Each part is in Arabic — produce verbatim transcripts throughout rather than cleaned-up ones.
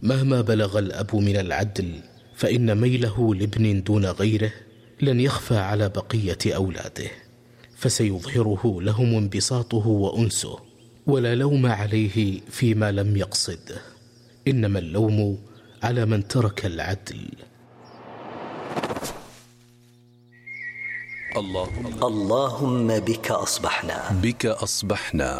مهما بلغ الأب من العدل فإن ميله لابن دون غيره لن يخفى على بقية أولاده، فسيظهره لهم انبساطه وأنسه، ولا لوم عليه فيما لم يقصد، إنما اللوم على من ترك العدل. اللهم اللهم بك أصبحنا بك أصبحنا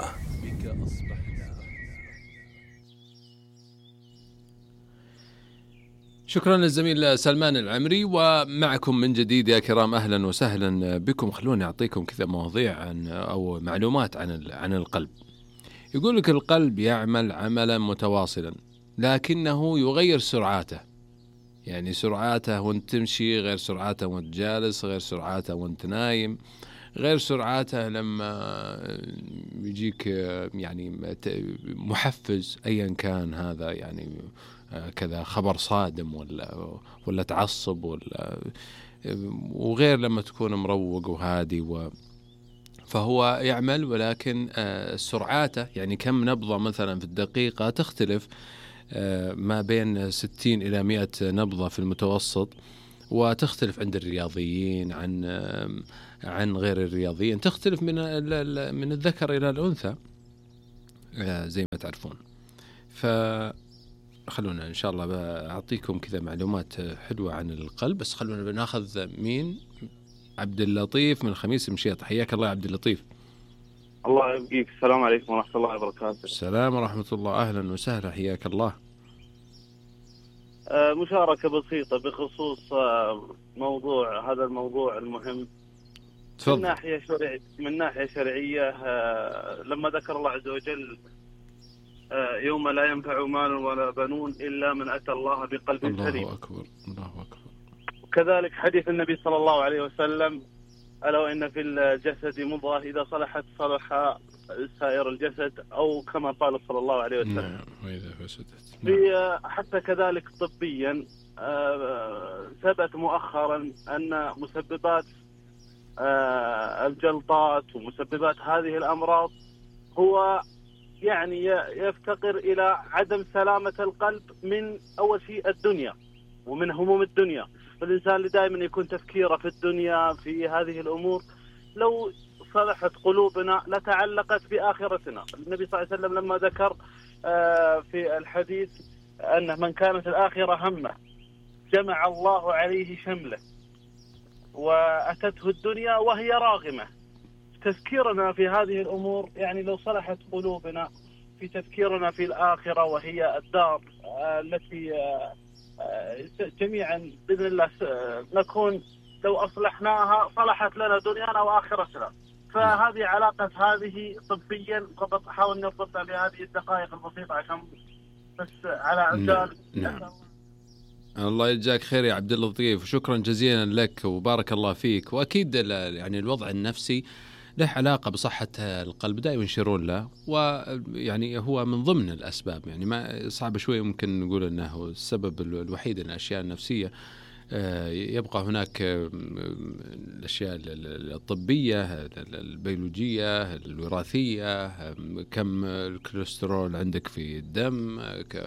شكرا للزميل سلمان العمري، ومعكم من جديد يا كرام. أهلا وسهلا بكم. خلوني أعطيكم كذا مواضيع عن أو معلومات عن عن القلب. يقول لك القلب يعمل عملا متواصلا لكنه يغير سرعاته، يعني سرعاته وانت تمشي غير سرعاته وانت جالس، غير سرعاته وانت نايم، غير سرعاته لما يجيك يعني محفز أيا كان هذا، يعني كذا خبر صادم ولا ولا تعصب ولا، وغير لما تكون مروق وهادي و فهو يعمل، ولكن سرعاته يعني كم نبضة مثلا في الدقيقة تختلف ما بين ستين إلى مئة نبضة في المتوسط، وتختلف عند الرياضيين عن عن غير الرياضيين، تختلف من من الذكر إلى الأنثى زي ما تعرفون. فخلونا إن شاء الله أعطيكم كذا معلومات حلوة عن القلب، بس خلونا بناخذ مين. عبد اللطيف من خميس مشيط، حياك الله عبد اللطيف. الله يبقيك. السلام عليكم ورحمة الله وبركاته. السلام ورحمة الله، أهلا وسهلا، حياك الله. مشاركة بسيطة بخصوص موضوع هذا الموضوع المهم. تفضل. من ناحية شرعية من ناحية شرعية لما ذكر الله عز وجل يوم لا ينفع مال ولا بنون إلا من أتى الله بقلب سليم. الله أكبر الله أكبر. وكذلك حديث النبي صلى الله عليه وسلم: ألا وإن في الجسد مضغة إذا صلحت صلح سائر الجسد، أو كما قال صلى الله عليه وسلم. نعم. وإذا فسدت. في حتى كذلك طبيا ثبت مؤخرا أن مسببات الجلطات ومسببات هذه الأمراض هو يعني يفتقر إلى عدم سلامة القلب من أول شيء الدنيا ومن هموم الدنيا. فالإنسان اللي دائما يكون تفكيره في الدنيا في هذه الأمور، لو صلحت قلوبنا لتعلقت بآخرتنا. النبي صلى الله عليه وسلم لما ذكر في الحديث أن من كانت الآخرة همه جمع الله عليه شمله وأتته الدنيا وهي راغمة. تفكيرنا في هذه الأمور، يعني لو صلحت قلوبنا في تفكيرنا في الآخرة وهي الدار التي جميعا بإذن الله نكون لو أصلحناها صلحت لنا دنيانا وآخرتنا. فهذه علاقة هذه طبيا فقط حاول نربطها في هذه الدقائق البسيطة عشان بس على عجال. نعم. نعم. الله يجزاك خير يا عبد اللطيف، وشكرا جزيلا لك وبارك الله فيك. وأكيد يعني الوضع النفسي له علاقة بصحة القلب، دائما يشيرون له، ويعني هو من ضمن الأسباب، يعني ما صعب شوي ممكن نقول أنه السبب الوحيد الأشياء النفسية. يبقى هناك الأشياء الطبية البيولوجية الوراثية، كم الكوليسترول عندك في الدم،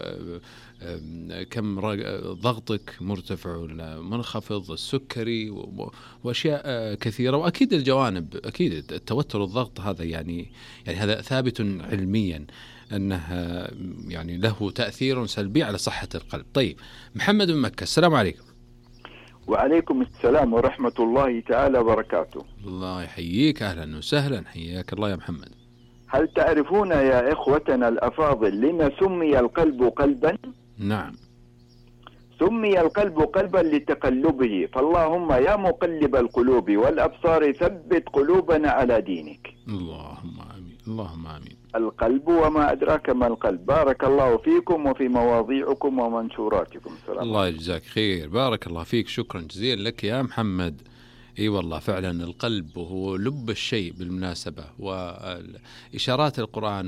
كم ضغطك مرتفع ولا منخفض، السكري، وأشياء كثيرة. وأكيد الجوانب، أكيد التوتر والضغط هذا يعني يعني هذا ثابت علميا أنه يعني له تأثير سلبي على صحة القلب. طيب، محمد من مكة، السلام عليكم. وعليكم السلام ورحمة الله تعالى وبركاته. الله يحييك، أهلا وسهلا، حياك الله يا محمد. هل تعرفون يا إخوتنا الأفاضل لما سمي القلب قلبا؟ نعم، سمي القلب قلبا لتقلبه، فاللهم يا مقلب القلوب والأبصار ثبت قلوبنا على دينك. اللهم آمين، اللهم آمين. القلب وما أدراك ما القلب. بارك الله فيكم وفي مواضيعكم ومنشوراتكم. السلام. الله يجزاك خير، بارك الله فيك، شكرا جزيلا لك يا محمد. اي والله فعلا القلب هو لب الشيء بالمناسبة، وإشارات القرآن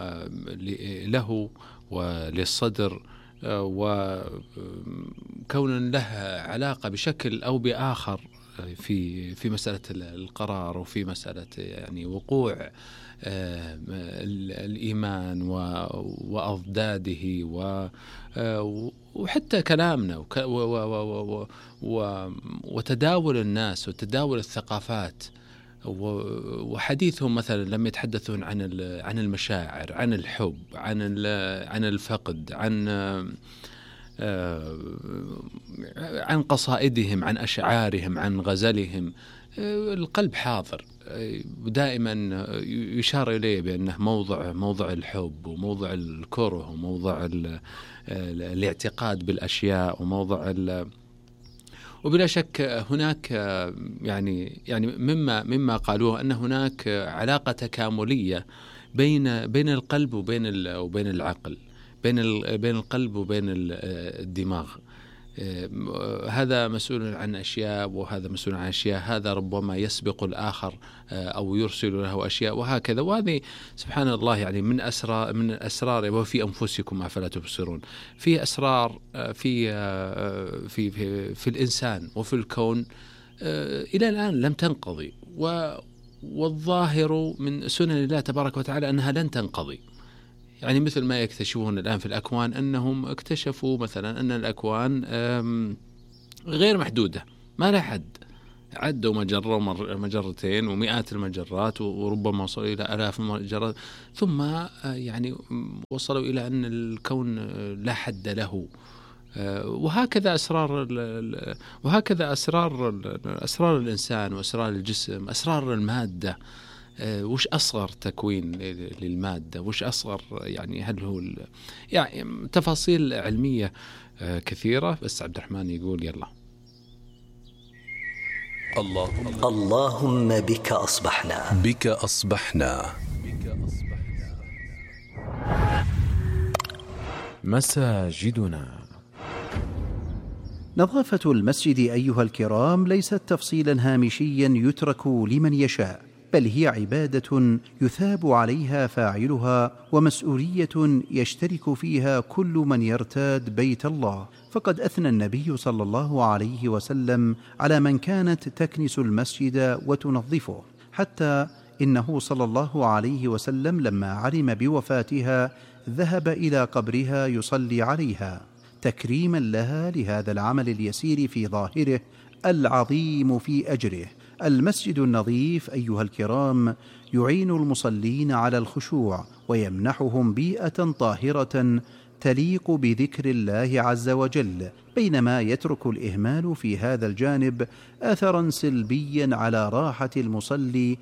له وللصدر، وكون له علاقة بشكل أو بآخر في في مسألة القرار وفي مسألة يعني وقوع الإيمان وأضداده وحتى كلامنا وتداول الناس وتداول الثقافات وحديثهم مثلا لما يتحدثون عن عن المشاعر، عن الحب، عن عن الفقد، عن عن قصائدهم، عن أشعارهم، عن غزلهم، القلب حاضر ودائما يشار إليه بأنه موضع موضع الحب وموضع الكره وموضع الاعتقاد بالأشياء وموضع وبلا شك هناك يعني يعني مما مما قالوه أن هناك علاقة تكاملية بين بين القلب وبين وبين العقل، بين بين القلب وبين الدماغ. هذا مسؤول عن أشياء وهذا مسؤول عن أشياء، هذا ربما يسبق الآخر أو يرسل له أشياء وهكذا. وهذه سبحان الله يعني من أسرار من أسرار وفي أنفسكم أفلا تبصرون، في أسرار في في في, في الإنسان وفي الكون إلى الآن لم تنقضي، والظاهر من سنن الله تبارك وتعالى أنها لن تنقضي. يعني مثل ما يكتشفون الآن في الأكوان أنهم اكتشفوا مثلا أن الأكوان غير محدودة، ما لها حد، عدوا مجرة ومجرتين ومئات المجرات وربما وصلوا إلى آلاف المجرات، ثم يعني وصلوا إلى أن الكون لا حد له. وهكذا أسرار وهكذا أسرار أسرار الإنسان وأسرار الجسم، أسرار المادة. وش أصغر تكوين للمادة، وش أصغر يعني هل هو يعني تفاصيل علمية كثيرة. بس عبد الرحمن يقول يلا اللهم اللهم بك أصبحنا بك أصبحنا مساجدنا. نظافة المسجد أيها الكرام ليست تفصيلا هامشيا يترك لمن يشاء، بل هي عبادة يثاب عليها فاعلها ومسؤولية يشترك فيها كل من يرتاد بيت الله. فقد أثنى النبي صلى الله عليه وسلم على من كانت تكنس المسجد وتنظفه، حتى إنه صلى الله عليه وسلم لما علم بوفاتها ذهب إلى قبرها يصلي عليها تكريما لها لهذا العمل اليسير في ظاهره العظيم في أجره. المسجد النظيف أيها الكرام يعين المصلين على الخشوع ويمنحهم بيئة طاهرة تليق بذكر الله عز وجل، بينما يترك الإهمال في هذا الجانب أثرا سلبيا على راحة المصلي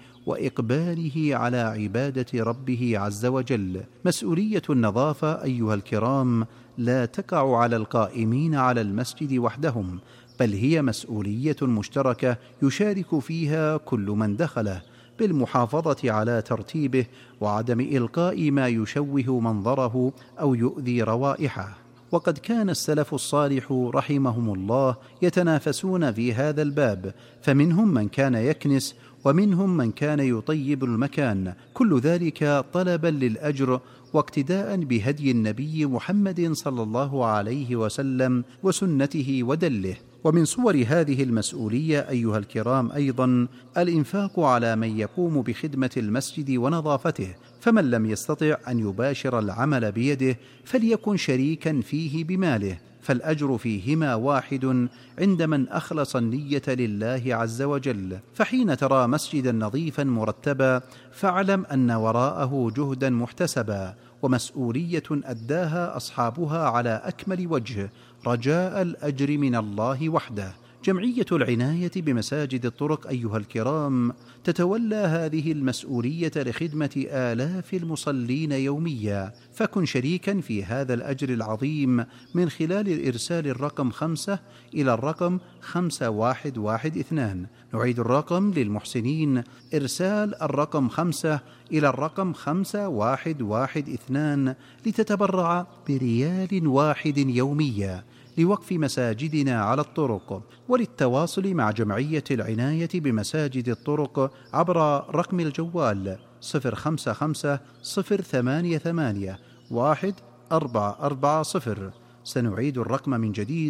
وإقباله على عبادة ربه عز وجل. مسؤولية النظافة أيها الكرام لا تقع على القائمين على المسجد وحدهم، بل هي مسؤولية مشتركة يشارك فيها كل من دخله، بالمحافظة على ترتيبه وعدم إلقاء ما يشوه منظره أو يؤذي روائحه. وقد كان السلف الصالح رحمهم الله يتنافسون في هذا الباب، فمنهم من كان يكنس ومنهم من كان يطيب المكان، كل ذلك طلبا للأجر واقتداء بهدي النبي محمد صلى الله عليه وسلم وسنته ودله. ومن صور هذه المسؤولية أيها الكرام أيضا الإنفاق على من يقوم بخدمة المسجد ونظافته، فمن لم يستطع أن يباشر العمل بيده فليكن شريكا فيه بماله، فالأجر فيهما واحد عند من أخلص النية لله عز وجل. فحين ترى مسجدا نظيفا مرتبا فاعلم أن وراءه جهدا محتسبا ومسؤولية أداها أصحابها على أكمل وجه رجاء الأجر من الله وحده. جمعية العناية بمساجد الطرق أيها الكرام تتولى هذه المسؤولية لخدمة آلاف المصلين يوميا، فكن شريكا في هذا الأجر العظيم من خلال الإرسال الرقم خمسة إلى الرقم خمسة واحد واحد اثنان. نعيد الرقم للمحسنين: إرسال الرقم خمسة إلى الرقم خمسة واحد واحد اثنان لتتبرع بريال واحد يوميا لوقف مساجدنا على الطرق. وللتواصل مع جمعية العناية بمساجد الطرق عبر رقم الجوال صفر خمسة خمسة صفر ثمانية ثمانية واحد أربعة أربعة صفر. سنعيد الرقم من جديد: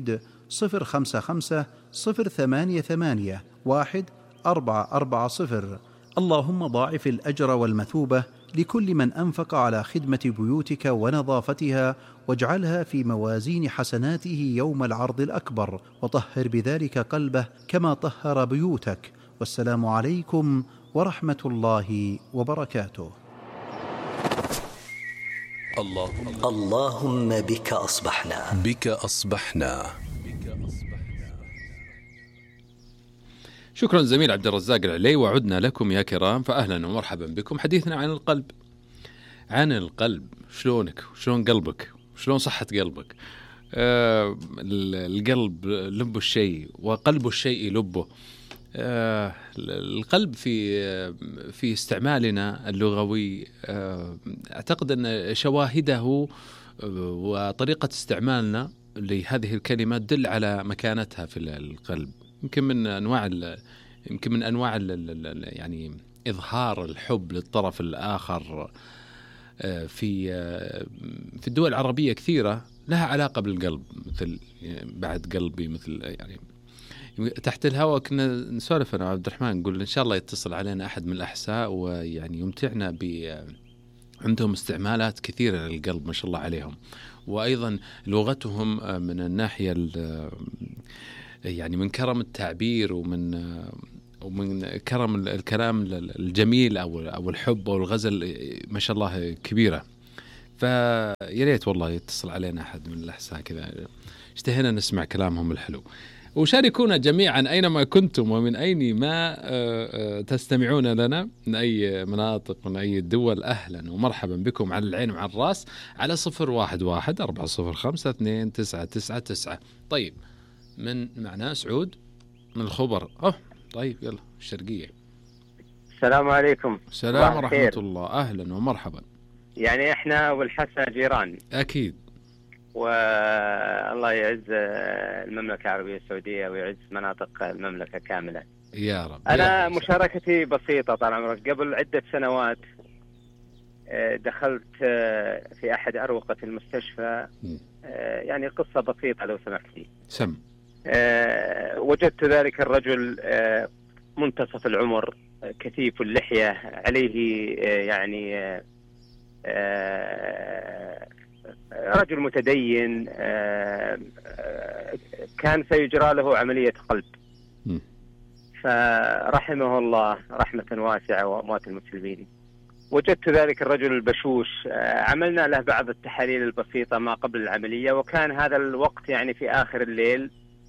صفر خمسة خمسة صفر ثمانية ثمانية واحد أربعة أربعة صفر. اللهم ضاعف الأجر والمثوبة لكل من أنفق على خدمة بيوتك ونظافتها، واجعلها في موازين حسناته يوم العرض الأكبر، وطهر بذلك قلبه كما طهر بيوتك. والسلام عليكم ورحمة الله وبركاته. اللهم, اللهم بك أصبحنا بك أصبحنا. شكرا زميل عبد الرزاق العلي، وعدنا لكم يا كرام، فأهلا ومرحبا بكم. حديثنا عن القلب، عن القلب، شلونك، شلون قلبك، شلون صحة قلبك. آه القلب لب الشيء وقلب الشيء لبه. آه القلب في آه في استعمالنا اللغوي، آه أعتقد أن شواهده آه وطريقة استعمالنا لهذه الكلمة تدل على مكانتها في القلب. يمكن من أنواع يمكن من أنواع يعني إظهار الحب للطرف الآخر في في الدول العربية كثيرة لها علاقة بالقلب، مثل بعد قلبي، مثل يعني تحت الهواء كنا نسولف أنا وعبد الرحمن، نقول إن شاء الله يتصل علينا أحد من الأحساء ويعني يمتعنا ب عندهم استعمالات كثيرة للقلب ما شاء الله عليهم، وأيضا لغتهم من الناحية يعني من كرم التعبير ومن ومن كرم الكلام الجميل أو أو الحب أو الغزل ما شاء الله كبيرة. فيا ريت والله يتصل علينا أحد من الأحساء كذا، اشتهينا نسمع كلامهم الحلو. وشاركونا جميعا أينما كنتم ومن أين ما تستمعون لنا، من أي مناطق من أي دول، أهلا ومرحبا بكم على العين وعلى الراس على صفر واحد واحد أربعة صفر خمسة اثنين تسعة تسعة تسعة. طيب، من معنا سعود من الخبر. أوه طيب يلا الشرقية. السلام عليكم. السلام ورحمة الله، أهلا ومرحبا. يعني إحنا والحسا جيران أكيد، والله يعز المملكة العربية السعودية ويعز مناطق المملكة كاملة يا رب. أنا يا رب. مشاركتي بسيطة طال عمرك. قبل عدة سنوات دخلت في أحد أروقة المستشفى، يعني قصة بسيطة لو سمحت لي. سم. وجدت ذلك الرجل منتصف العمر، كثيف اللحية، عليه يعني رجل متدين، كان سيجرى له عملية قلب، فرحمه الله رحمة واسعة وأموات المسلمين. وجدت ذلك الرجل البشوش، عملنا له بعض التحاليل البسيطة ما قبل العملية، وكان هذا الوقت يعني في آخر الليل،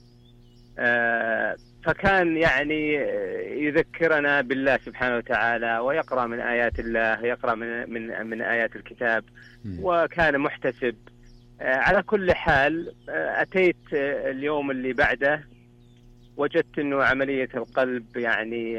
فكان يعني يذكرنا بالله سبحانه وتعالى، ويقرأ من آيات الله، يقرأ من من من آيات الكتاب، وكان محتسب. على كل حال أتيت اليوم اللي بعده، وجدت أنه عملية القلب يعني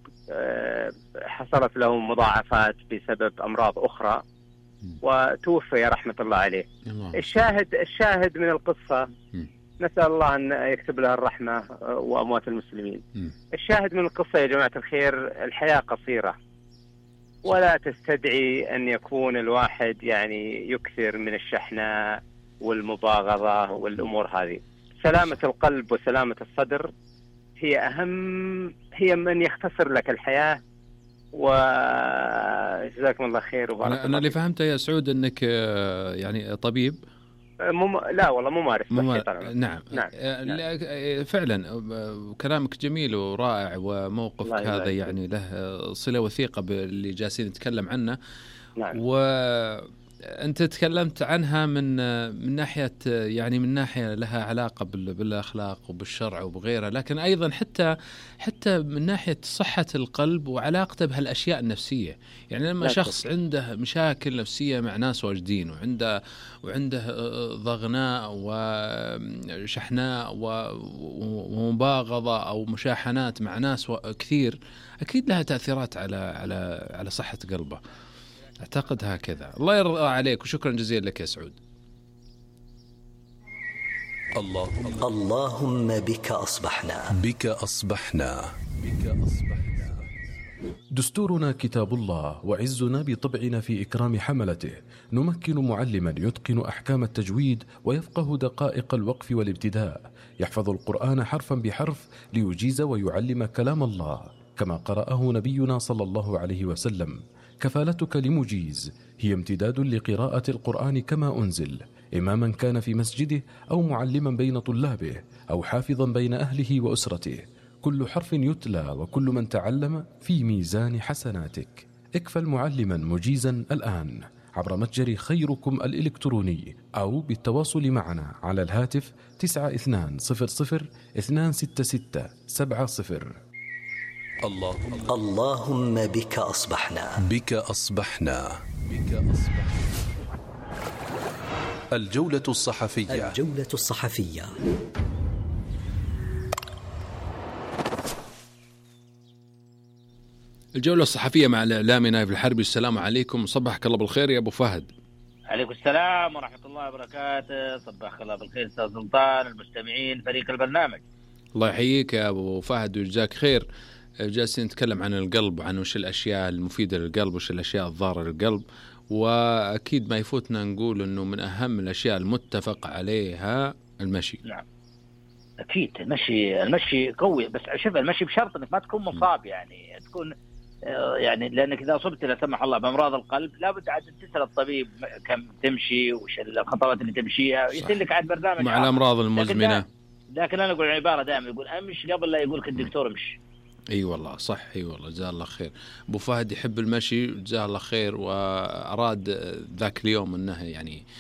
حصلت له مضاعفات بسبب أمراض أخرى، وتوفي رحمة الله عليه. الشاهد الشاهد من القصة، نسأل الله أن يكتب لها الرحمة وأموات المسلمين. الشاهد من القصة يا جماعة الخير، الحياة قصيرة، ولا تستدعي أن يكون الواحد يعني يكثر من الشحناء والمباغضة والأمور هذه. سلامة القلب وسلامة الصدر هي أهم، هي من يختصر لك الحياة. وجزاكم الله خير وبارك الله. أنا اللي فهمته يا سعود أنك يعني طبيب. مم... لا والله ممارس. ممار... نعم. نعم. نعم فعلا كلامك جميل ورائع، وموقفك هذا يعني له صلة وثيقة باللي جالسين نتكلم عنه. نعم. وأنت تكلمت عنها من من ناحية يعني من ناحية لها علاقة بالأخلاق وبالشرع وبغيرها، لكن أيضا حتى حتى من ناحية صحة القلب وعلاقته بهالأشياء النفسية. يعني لما شخص عنده مشاكل نفسية مع ناس واجدين، وعنده وعنده ضغناء وشحناء ومباغضة أو مشاحنات مع ناس كثير، أكيد لها تأثيرات على على على صحة قلبه. أعتقد هكذا. الله يرضى عليك، وشكرا جزيلا لك يا سعود. اللهم اللهم بك أصبحنا بك أصبحنا بك أصبحنا دستورنا كتاب الله، وعزنا بطبعنا في إكرام حملته. نمكن معلما يتقن أحكام التجويد ويفقه دقائق الوقف والابتداء، يحفظ القرآن حرفا بحرف ليجيز ويعلم كلام الله كما قرأه نبينا صلى الله عليه وسلم. كفالتك لمجيز هي امتداد لقراءة القرآن كما أنزل، إماما كان في مسجده أو معلما بين طلابه أو حافظا بين أهله وأسرته. كل حرف يتلى وكل من تعلم في ميزان حسناتك. اكفل معلما مجيزا الآن عبر متجر خيركم الإلكتروني أو بالتواصل معنا على الهاتف تسعة اثنان صفر صفر اثنان ستة ستة سبعة صفر. اللهم اللهم بك أصبحنا بك أصبحنا بك أصبحنا. الجولة الصحفية. الجولة الصحفية. الجولة الصحفية مع الإعلامي نايف الحربي. السلام عليكم، صبحك الله بالخير يا أبو فهد. عليكم السلام ورحمة الله وبركاته، صبحك الله بالخير أستاذ سلطان، المستمعين، فريق البرنامج. الله يحييك يا أبو فهد ويجزاك خير. جالسين نتكلم عن القلب وعن وش الأشياء المفيدة للقلب وش الأشياء الضارة للقلب، وأكيد ما يفوتنا نقول أنه من أهم الأشياء المتفق عليها المشي. نعم أكيد المشي المشي قوي، بس شوف المشي بشرط أنك ما تكون مصاب، يعني تكون يعني لأنك إذا أصبت لا سمح الله بأمراض القلب لابد عاد تسأل الطبيب كم تمشي وش الخطوات اللي تمشيها، يصير لك عاد برنامج مع آخر. الأمراض المزمنة. لكن, لكن أنا أقول عبارة دائما يقول أمش قبل لا يقولك الدكتور امشي. اي أيوة والله صح، اي أيوة والله جزاه الله خير. ابو فهد يحب المشي جزاه الله خير، واراد ذاك اليوم انه يعني